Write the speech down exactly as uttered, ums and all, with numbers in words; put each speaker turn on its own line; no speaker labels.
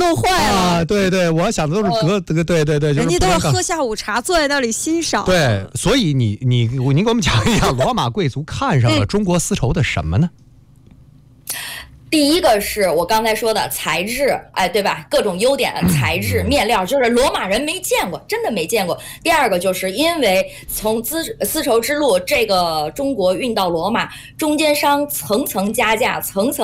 弄坏了
啊！对对，我想的都是隔这个、哦，对对对，
人家都是喝下午茶，坐在那里欣赏。
对，所以你你你给我们讲一讲，罗马贵族看上了中国丝绸的什么呢？
第一个是我刚才说的材质，哎，对吧？各种优点，材质、面料，就是罗马人没见过，真的没见过。第二个就是因为从丝丝绸之路这个中国运到罗马，中间商层层加价，层层。